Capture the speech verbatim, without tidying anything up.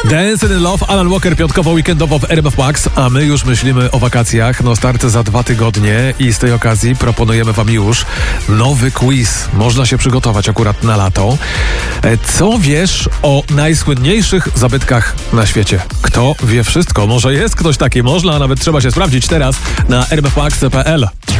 Dance in Love, Alan Walker piątkowo, weekendowo w R M F Max, a my już myślimy o wakacjach. No start za dwa tygodnie i z tej okazji proponujemy wam już nowy quiz. Można się przygotować akurat na lato. Co wiesz o najsłynniejszych zabytkach na świecie? Kto wie wszystko? Może jest ktoś taki? Można, a nawet trzeba się sprawdzić teraz na r m f max kropka p l.